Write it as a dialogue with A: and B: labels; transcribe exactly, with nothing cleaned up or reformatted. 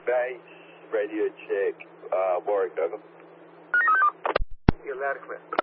A: Base, radio check, uh, Warwick, over.
B: You're loud and clear.